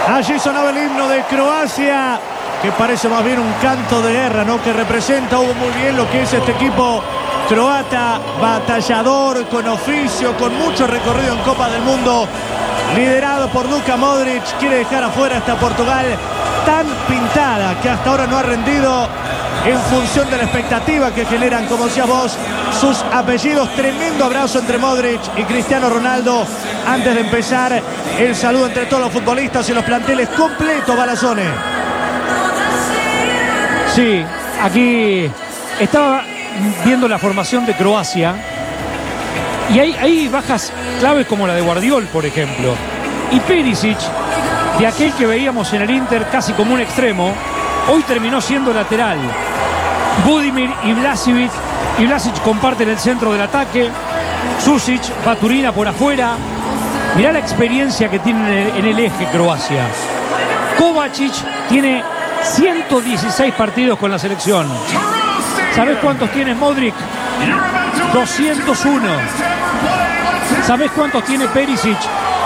Allí sonaba el himno de Croacia, que parece más bien un canto de guerra, ¿no? Que representa muy bien lo que es este equipo croata, batallador, con oficio, con mucho recorrido en Copa del Mundo, liderado por Luka Modric. Quiere dejar afuera esta Portugal tan pintada, que hasta ahora no ha rendido en función de la expectativa que generan, como decías vos, sus apellidos. Tremendo abrazo entre Modric y Cristiano Ronaldo antes de empezar el saludo entre todos los futbolistas y los planteles completos, Balazzone. Sí, aquí estaba viendo la formación de Croacia y hay bajas claves como la de Guardiol, por ejemplo, y Perisic, de aquel que veíamos en el Inter casi como un extremo, hoy terminó siendo lateral. Budimir y Vlasic comparten el centro del ataque. Susic, Baturina por afuera. Mirá la experiencia que tiene en el eje Croacia. Kovacic tiene 116 partidos con la selección. ¿Sabés cuántos tiene Modric? 201. ¿Sabés cuántos tiene Perisic?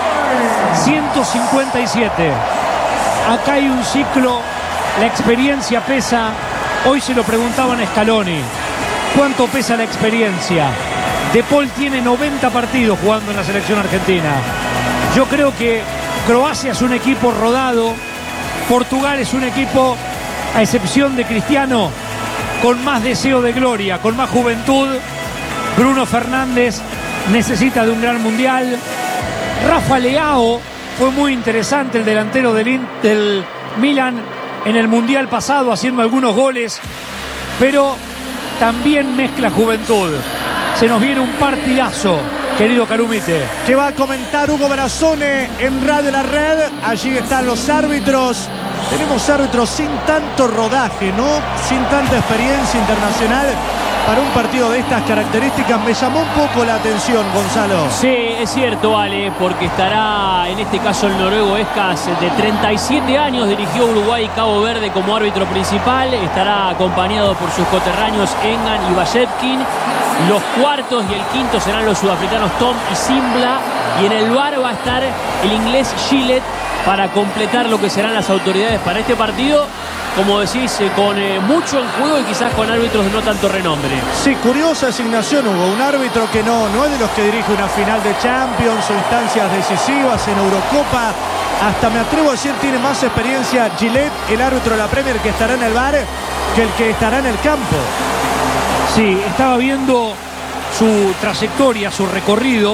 157. Acá hay un ciclo, la experiencia pesa. Hoy se lo preguntaban a Scaloni, ¿cuánto pesa la experiencia? De Paul tiene 90 partidos jugando en la selección argentina. Yo creo que Croacia es un equipo rodado, Portugal es un equipo, a excepción de Cristiano, con más deseo de gloria, con más juventud. Bruno Fernández necesita de un gran mundial. Rafa Leao fue muy interesante, el delantero del Milan en el mundial pasado, haciendo algunos goles, pero también mezcla juventud. Se nos viene un partidazo, querido Calumite, que va a comentar Hugo Balazzone en Radio La Red. Allí están los árbitros. Tenemos árbitros sin tanto rodaje, ¿no? Sin tanta experiencia internacional para un partido de estas características. Me llamó un poco la atención, Gonzalo. Sí, es cierto, Ale, porque estará en este caso el noruego Escas, de 37 años, dirigió Uruguay y Cabo Verde como árbitro principal. Estará acompañado por sus coterráneos Engan y Bajevkin. Los cuartos y el quinto serán los sudafricanos Tom y Simbla. Y en el VAR va a estar el inglés Gillett para completar lo que serán las autoridades para este partido. Como decís, con mucho en juego y quizás con árbitros de no tanto renombre. Sí, curiosa asignación, Hugo. Un árbitro que no es de los que dirige una final de Champions o instancias decisivas en Eurocopa. Hasta me atrevo a decir, tiene más experiencia Gillett, el árbitro de la Premier, que estará en el VAR, que el que estará en el campo. Sí, estaba viendo su trayectoria, su recorrido.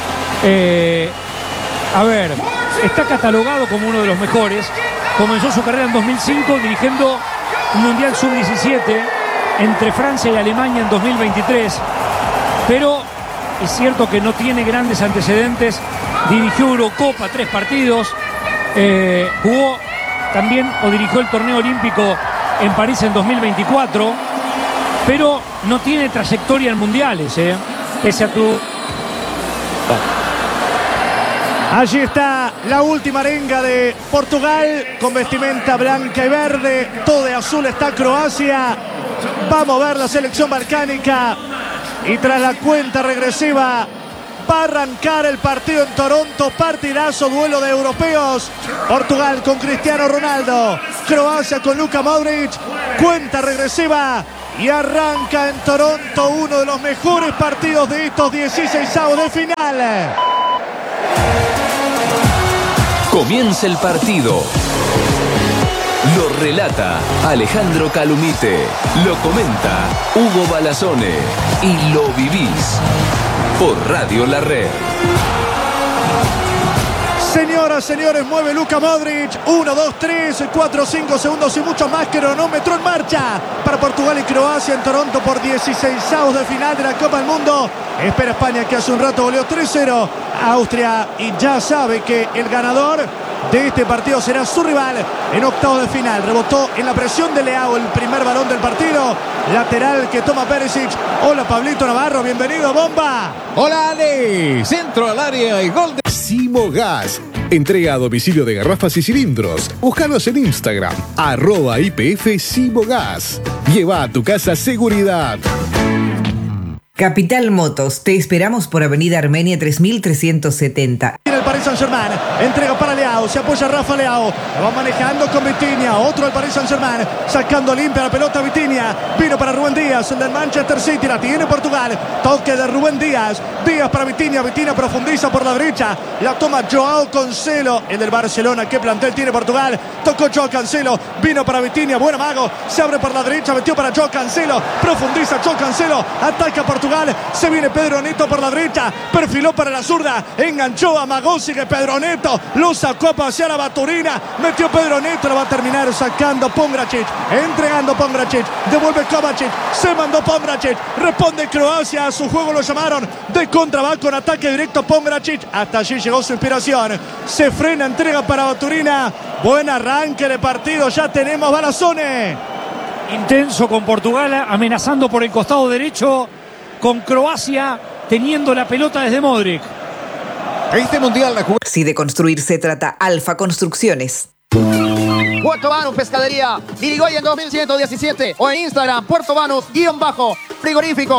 Está catalogado como uno de los mejores. Comenzó su carrera en 2005 dirigiendo un Mundial Sub-17 entre Francia y Alemania en 2023. Pero es cierto que no tiene grandes antecedentes. Dirigió Eurocopa 3 partidos. Jugó también o dirigió el torneo olímpico en París en 2024. Pero no tiene trayectoria en mundiales, pese a tu... Allí está la última arenga de Portugal, con vestimenta blanca y verde. Todo de azul está Croacia. Vamos a ver la selección balcánica. Y tras la cuenta regresiva, va a arrancar el partido en Toronto. Partidazo, duelo de europeos. Portugal con Cristiano Ronaldo. Croacia con Luka Modric. Cuenta regresiva. Y arranca en Toronto uno de los mejores partidos de estos 16avos de final. Comienza el partido. Lo relata Alejandro Calumite. Lo comenta Hugo Balazzone. Y lo vivís por Radio La Red. Señoras, señores, mueve Luka Modric. 1, 2, 3, 4, 5 segundos y mucho más. Cronómetro en marcha para Portugal y Croacia en Toronto por 16avos de final de la Copa del Mundo. Espera España, que hace un rato goleó 3-0 a Austria, y ya sabe que el ganador de este partido será su rival en octavos de final. Rebotó en la presión de Leao el primer balón del partido. Lateral que toma Perisic. Hola, Pablito Navarro, bienvenido, bomba. Hola, Ale. Centro al área y gol de Simo Gas. Entrega a domicilio de garrafas y cilindros. Búscanos en Instagram, @IPF Simo Gas. Lleva a tu casa seguridad. Capital Motos, te esperamos por Avenida Armenia 3370. En el Paris Saint-Germain. Entrega para Leao. Se apoya Rafa Leao. La va manejando con Vitinha. Otro del Paris Saint-Germain. Sacando limpia la pelota Vitinha. Vino para Rubén Díaz, el del Manchester City. La tiene Portugal. Toque de Rubén Díaz. Díaz para Vitinha. Vitinha profundiza por la derecha. La toma Joao Cancelo, el del Barcelona. ¿Qué plantel tiene Portugal? Tocó Joao Cancelo. Vino para Vitinha. Buen amago. Se abre por la derecha. Metió para Joao Cancelo. Profundiza Joao Cancelo. Ataca Portugal. Se viene Pedro Neto por la derecha. Perfiló para la zurda. Enganchó. Amagó. Sigue Pedro Neto. Lo sacó a pasear a Baturina. Metió Pedro Neto. Lo va a terminar sacando Pongracic. Entregando Pongracic. Devuelve Kovacic. Se mandó Pongracic. Responde Croacia. A su juego lo llamaron de contra. Va con ataque directo Pongracic. Hasta allí llegó su inspiración. Se frena. Entrega para Baturina. Buen arranque de partido. Ya tenemos Balasone. Intenso con Portugal, amenazando por el costado derecho, con Croacia teniendo la pelota desde Modric. Este mundial la jugó. Si de construir se trata, Alfa Construcciones. Puerto Banús Pescadería, Irigoyen 2117 o en Instagram Puerto Banús_frigorífico.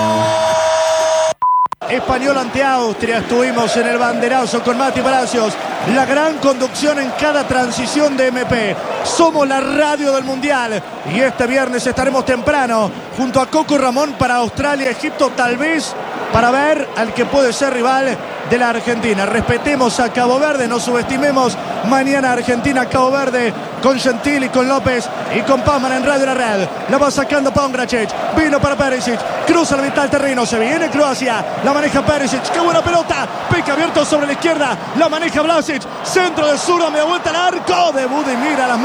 Español ante Austria, estuvimos en el banderazo con Mati Palacios. La gran conducción en cada transición de MP. Somos la radio del Mundial. Y este viernes estaremos temprano junto a Coco Ramón para Australia, Egipto, tal vez para ver al que puede ser rival de la Argentina. Respetemos a Cabo Verde, no subestimemos mañana Argentina, Cabo Verde, con Gentili, con López y con Pazman en Radio La Red. La va sacando Pongracic, vino para Perisic, cruza la mitad del terreno, se viene Croacia, la maneja Perisic, qué buena pelota, pique abierto sobre la izquierda, la maneja Vlasic, centro de zurda, me da vuelta al arco de Budimir a las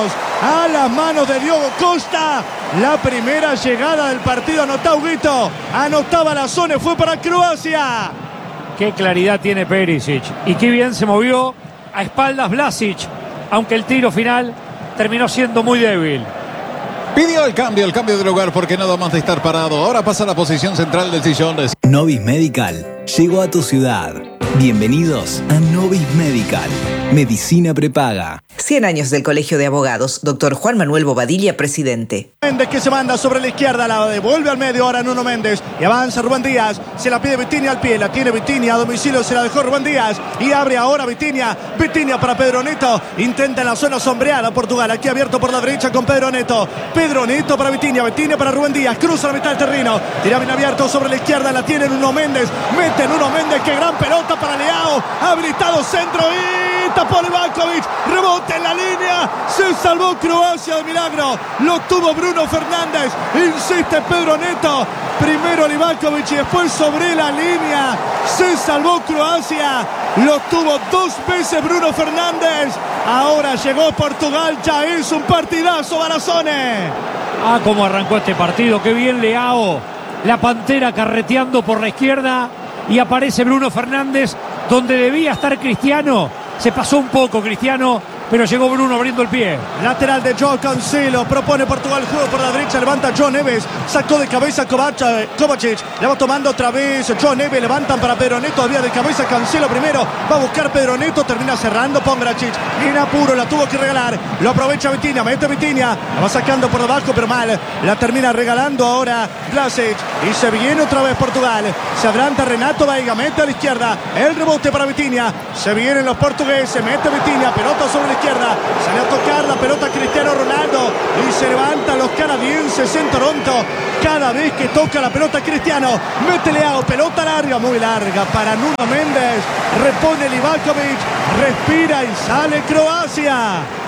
manos de Diogo Costa. La primera llegada del partido, anotó Huguito, anotaba la zona, fue para Croacia. Qué claridad tiene Perisic y qué bien se movió a espaldas Vlasic, aunque el tiro final terminó siendo muy débil. Pidió el cambio de lugar porque nada más de estar parado. Ahora pasa a la posición central del sillón. Novis Medical llegó a tu ciudad. Bienvenidos a Novis Medical. Medicina prepaga. 100 años del Colegio de Abogados. Doctor Juan Manuel Bobadilla, presidente. Méndez que se manda sobre la izquierda, la devuelve al medio, ahora Nuno Méndez. Y avanza Rubén Díaz, se la pide Vitinha al pie, la tiene Vitinha a domicilio, se la dejó Rubén Díaz. Y abre ahora Vitinha, Vitinha para Pedro Neto. Intenta en la zona sombreada Portugal, aquí abierto por la derecha con Pedro Neto. Pedro Neto para Vitinha, Vitinha para Rubén Díaz, cruza la mitad del terreno. Tira bien abierto sobre la izquierda, la tiene Nuno Méndez. Mete Nuno Méndez, qué gran pelota para Leao. Habilitado centro y tapó Livakovic. Rebote en la línea. Se salvó Croacia de milagro. Lo tuvo Bruno Fernández. Insiste Pedro Neto. Primero Livakovic y después sobre la línea. Se salvó Croacia. Lo tuvo dos veces Bruno Fernández. Ahora llegó Portugal. Ya es un partidazo, Barazone. Ah, cómo arrancó este partido. Qué bien Leao. La Pantera carreteando por la izquierda. Y aparece Bruno Fernández donde debía estar Cristiano. Se pasó un poco Cristiano, pero llegó Bruno abriendo el pie. Lateral de Joao Cancelo, propone Portugal, juego por la derecha, levanta João Neves, sacó de cabeza Kovacic, la va tomando otra vez João Neves, levantan para Pedro Neto, había de cabeza Cancelo primero, va a buscar Pedro Neto, termina cerrando Pongracic, en apuro, la tuvo que regalar, lo aprovecha Vitinha, mete Vitinha, la va sacando por debajo pero mal, la termina regalando ahora Vlasic, y se viene otra vez Portugal, se adelanta Renato Veiga, mete a la izquierda, el rebote para Vitinha, se vienen los portugueses, mete Vitinha, pelota sobre la izquierda, sale a tocar la pelota Cristiano Ronaldo y se levantan los canadienses en Toronto. Cada vez que toca la pelota Cristiano, mete Leao, pelota larga, muy larga para Nuno Méndez, repone Livakovic, respira y sale Croacia.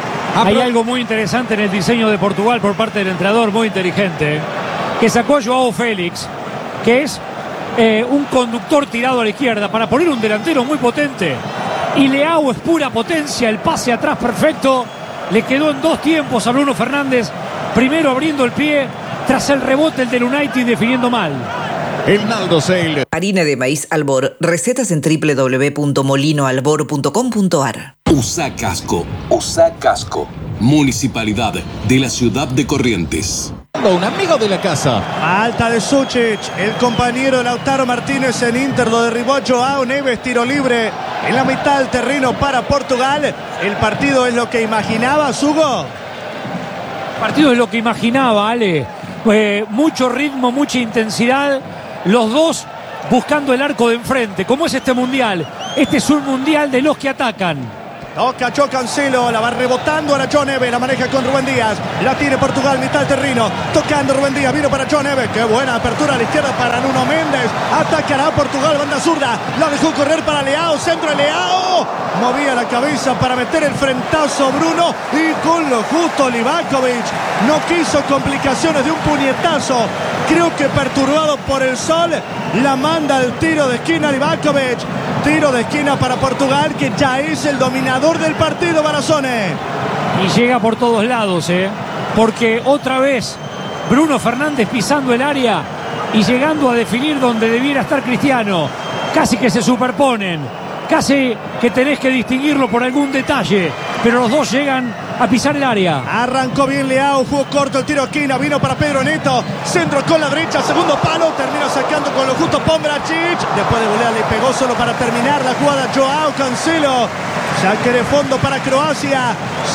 Hay algo muy interesante en el diseño de Portugal por parte del entrenador, muy inteligente, que sacó a Joao Félix, que es un conductor tirado a la izquierda para poner un delantero muy potente. Y Leao es pura potencia, el pase atrás perfecto, le quedó en dos tiempos a Bruno Fernández, primero abriendo el pie, tras el rebote el del United definiendo mal. El Naldo Seil. Harina de maíz Albor, recetas en www.molinoalbor.com.ar. USA Casco, Municipalidad de la Ciudad de Corrientes. Un amigo de la casa. Alta de Suchic, el compañero de Lautaro Martínez en Inter, lo derribó a Joao Neves, tiro libre en la mitad del terreno para Portugal. El partido es lo que imaginaba, Hugo. El partido es lo que imaginaba, Ale. Mucho ritmo, mucha intensidad. Los dos buscando el arco de enfrente. ¿Cómo es este mundial? Este es un mundial de los que atacan. Toca Joao Cancelo, la va rebotando ahora João Neves, la maneja con Rubén Díaz, la tiene Portugal, mitad del terreno, tocando Rubén Díaz, vino para João Neves, qué buena apertura a la izquierda para Nuno Méndez, atacará Portugal, banda zurda, la dejó correr para Leao, centro de Leao, movía la cabeza para meter el frentazo Bruno y con lo justo Livakovic, no quiso complicaciones de un puñetazo, creo que perturbado por el sol, la manda al tiro de esquina Livakovic, tiro de esquina para Portugal que ya es el dominador del partido, Barazone. Y llega por todos lados, porque otra vez Bruno Fernández pisando el área y llegando a definir donde debiera estar Cristiano. Casi que se superponen, casi que tenés que distinguirlo por algún detalle, pero los dos llegan a pisar el área. Arrancó bien Leao, jugó corto el tiro de esquina, vino para Pedro Neto, centro con la derecha, segundo palo, termina sacando con lo justo Pombracic, después de golear le pegó solo para terminar la jugada Joao Cancelo. Saque de fondo para Croacia,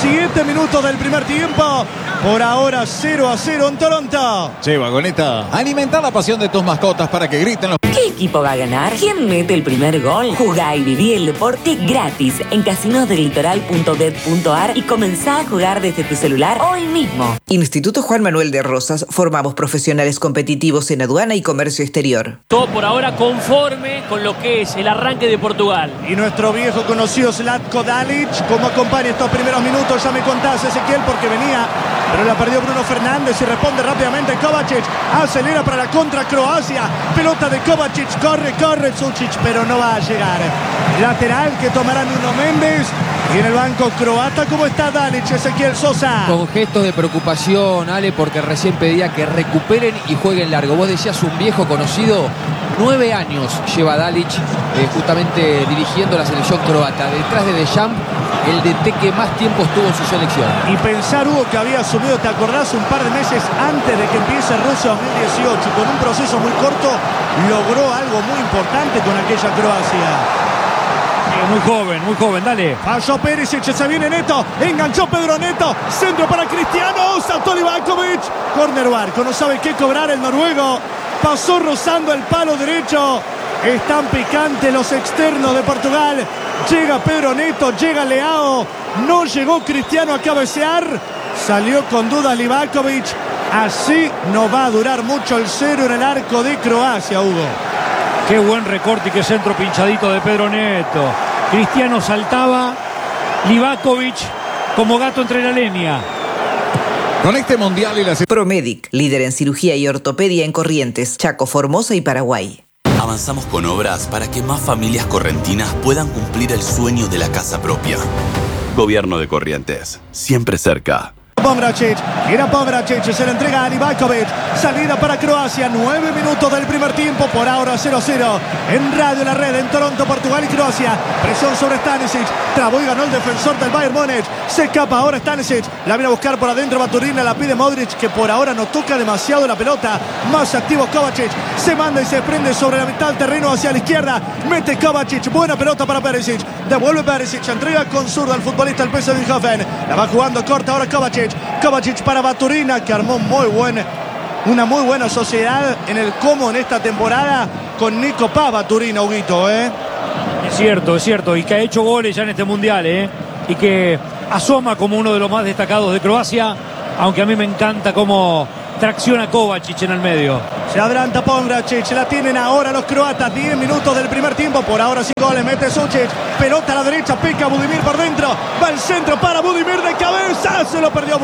7 minutos del primer tiempo, por ahora 0-0 en Toronto. Che, Vagoneta, alimenta la pasión de tus mascotas para que griten los... ¿Qué equipo va a ganar? ¿Quién mete el primer gol? Jugá y viví el deporte gratis en casinosdelitoral.bet.ar y comenzá a jugar desde tu celular hoy mismo. Instituto Juan Manuel de Rosas, formamos profesionales competitivos en aduana y comercio exterior. Todo por ahora conforme con lo que es el arranque de Portugal. Y nuestro viejo conocido Zlatko Dalic, como acompaña estos primeros minutos, ya me contás, Ezequiel, porque venía, pero la perdió Bruno Fernández y responde rápidamente Kovacic, acelera para la contra Croacia, pelota de Kovacic, corre Sučić, pero no va a llegar. Lateral que tomará Nuno Méndez. Y en el banco croata, ¿cómo está Dalic, Ezequiel Sosa? Con gestos de preocupación, Ale, porque recién pedía que recuperen y jueguen largo. Vos decías un viejo conocido, 9 años lleva Dalic justamente dirigiendo la selección croata. Detrás de Deschamps, el DT que más tiempo estuvo en su selección. Y pensar, Hugo, que había asumido, ¿te acordás? Un par de meses antes de que empiece Rusia 2018, con un proceso muy corto, logró algo muy importante con aquella Croacia. Muy joven, dale. Falló Perisic, se viene Neto, enganchó Pedro Neto, centro para Cristiano, saltó Livakovic, corner barco, no sabe qué cobrar el noruego, pasó rozando el palo derecho, están picantes los externos de Portugal, llega Pedro Neto, llega Leao, no llegó Cristiano a cabecear, salió con duda Livakovic, así no va a durar mucho el cero en el arco de Croacia, Hugo. Qué buen recorte y qué centro pinchadito de Pedro Neto. Cristiano saltaba, Livakovic como gato entre la leña. Con este mundial y la... Promedic, líder en cirugía y ortopedia en Corrientes, Chaco, Formosa y Paraguay. Avanzamos con obras para que más familias correntinas puedan cumplir el sueño de la casa propia. Gobierno de Corrientes, siempre cerca. Pombracic, se le entrega a Livakovic, salida para Croacia, 9 minutos del primer tiempo, por ahora 0-0, en Radio La Red, en Toronto, Portugal y Croacia, presión sobre Stanisic, trabó y ganó el defensor del Bayern Múnich, se escapa ahora Stanisic, la viene a buscar por adentro Baturina, la pide Modric, que por ahora no toca demasiado la pelota, más activo Kovacic, se manda y se prende sobre la mitad del terreno hacia la izquierda, mete Kovacic, buena pelota para Perisic, devuelve Perisic, entrega con zurda al futbolista del PSV Eindhoven, la va jugando corta ahora Kovacic para Baturina, que armó una muy buena sociedad en el Como en esta temporada con Nico Paz Baturina, Huguito, Es cierto, y que ha hecho goles ya en este mundial, y que asoma como uno de los más destacados de Croacia, aunque a mí me encanta cómo tracciona Kovacic en el medio. Se adelanta Pombracic, la tienen ahora los croatas, 10 minutos del primer tiempo, por ahora 5 goles, mete Sučić, pelota a la derecha, pica Budimir por dentro, va el centro para Budimir de cabeza, se lo perdió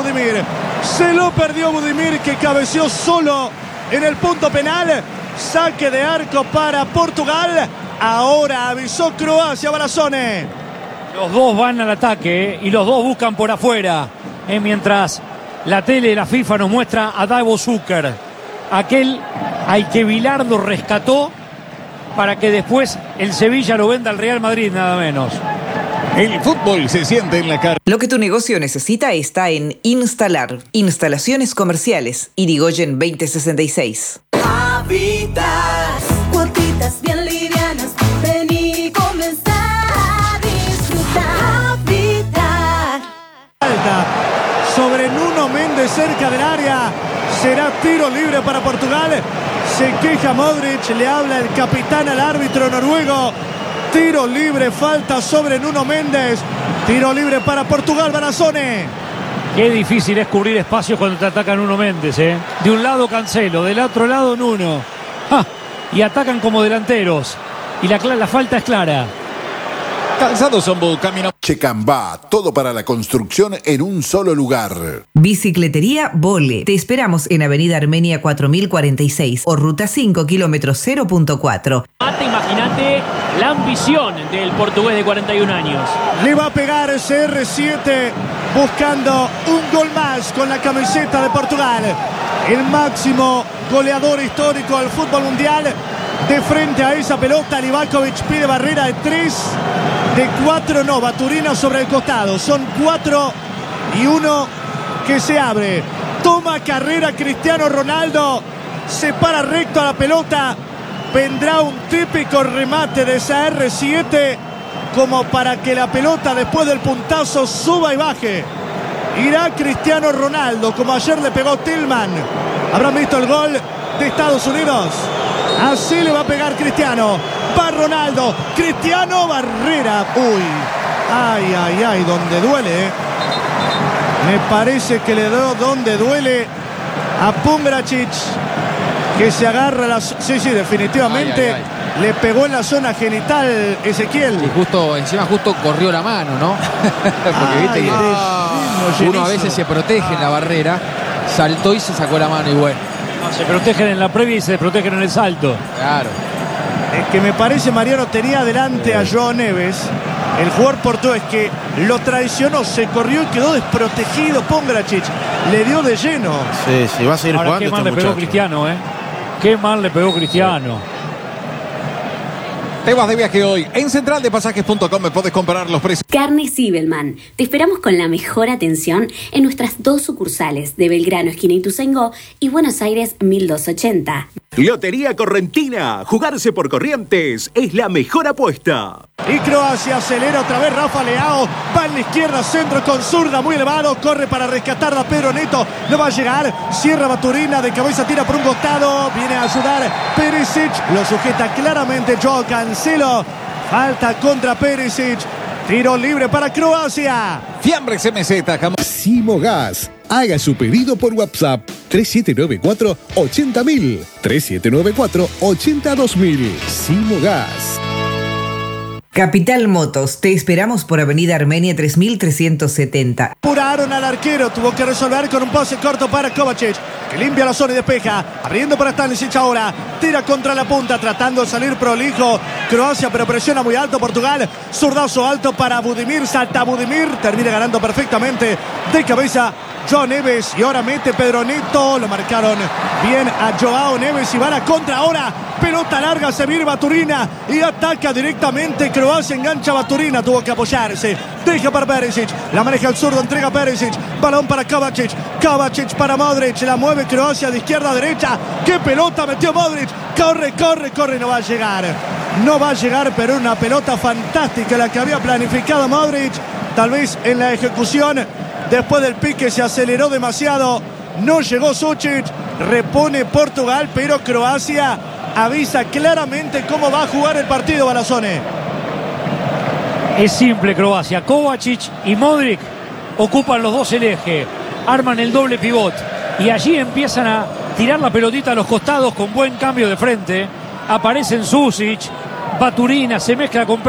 Budimir, que cabeceó solo en el punto penal, saque de arco para Portugal, ahora avisó Croacia, Barazone. Los dos van al ataque, y los dos buscan por afuera, mientras la tele de la FIFA nos muestra a Davo Zucker, aquel al que Bilardo rescató para que después el Sevilla lo venda al Real Madrid, nada menos. El fútbol se siente en la cara. Lo que tu negocio necesita está en Instalar, instalaciones comerciales, Irigoyen 2066. Habitat, cuotitas bien livianas, vení y comenzá a disfrutar. Habitat. Falta sobre Nuno Méndez cerca del área, será tiro libre para Portugal, Se queja Modric, le habla el capitán al árbitro noruego. Tiro libre, falta sobre Nuno Méndez. Tiro libre para Portugal, Barazone. Qué difícil es cubrir espacios cuando te atacan Nuno Méndez, ¿eh? De un lado Cancelo, del otro lado Nuno. ¡Ja! Y atacan como delanteros. Y la falta es clara. Calzado Sombu, camino. Checambá, todo para la construcción en un solo lugar. Bicicletería Vole. Te esperamos en Avenida Armenia 4046 o Ruta 5, kilómetro 0.4. Imagínate la ambición del portugués de 41 años. Le va a pegar CR7 buscando un gol más con la camiseta de Portugal. El máximo goleador histórico del fútbol mundial. De frente a esa pelota, Livakovic pide barrera de 3, de 4 no, Baturina sobre el costado. Son 4 y 1 que se abre. Toma carrera Cristiano Ronaldo, se para recto a la pelota. Vendrá un típico remate de CR7 como para que la pelota después del puntazo suba y baje. Irá Cristiano Ronaldo como ayer le pegó Tillman. ¿Habrán visto el gol de Estados Unidos? Así le va a pegar Cristiano. Va Ronaldo. Cristiano, barrera. Uy. Ay, ay, ay. Donde duele. Me parece que le dio donde duele a Pungracic. Que se agarra las... Sí, definitivamente. Ay, ay, ay. Le pegó en la zona genital Ezequiel. Y encima corrió la mano, ¿no? Porque viste que uno a veces se protege en la barrera. Saltó y se sacó la mano y bueno. No, se protegen en la previa y se protegen en el salto. Claro. Es que me parece Mariano tenía delante a João Neves, el jugador portugués que lo traicionó, se corrió y quedó desprotegido. Pungracic le dio de lleno. Sí, va a seguir Ahora, jugando. qué mal le pegó Cristiano, ¿eh? Qué mal le pegó Cristiano. Te vas de viaje hoy. En centraldepasajes.com me podés comparar los precios. Carne Sibelman. Te esperamos con la mejor atención en nuestras 2 sucursales de Belgrano, esquina Ituzaingó, y Buenos Aires 1280. Lotería Correntina. Jugarse por Corrientes es la mejor apuesta. Y Croacia acelera otra vez. Rafa Leao va en la izquierda, centro con zurda muy elevado, corre para rescatarla Pedro Neto, no va a llegar, cierra Baturina, de cabeza tira por un costado, viene a ayudar Perisic, lo sujeta claramente Joao Cancelo, falta contra Perisic, tiro libre para Croacia. Fiambres MZ, Simogas. Haga su pedido por WhatsApp 3794-80000, 3794-82000. Simogas. Capital Motos, te esperamos por Avenida Armenia 3370. Apuraron al arquero, tuvo que resolver con un pase corto para Kovacic, que limpia la zona y despeja, abriendo para Stanisic ahora, tira contra la punta, tratando de salir prolijo Croacia, pero presiona muy alto Portugal, zurdazo alto para Budimir, salta Budimir, termina ganando perfectamente de cabeza João Neves y ahora mete Pedro Neto, lo marcaron bien a Joao Neves y va a la contra ahora, pelota larga, se viene Baturina y ataca directamente Croacia, engancha Baturina, tuvo que apoyarse, deja para Perisic, la maneja el zurdo, entrega Perisic, balón para Kovacic, Kovacic para Modric, la mueve Croacia de izquierda a derecha, qué pelota metió Modric, corre, no va a llegar, pero una pelota fantástica la que había planificado Modric, tal vez en la ejecución. Después del pique se aceleró demasiado, no llegó Sučić, repone Portugal, pero Croacia avisa claramente cómo va a jugar el partido, Barazone. Es simple Croacia, Kovacic y Modric ocupan los dos el eje, arman el doble pivot y allí empiezan a tirar la pelotita a los costados con buen cambio de frente, aparecen Sučić, Baturina se mezcla con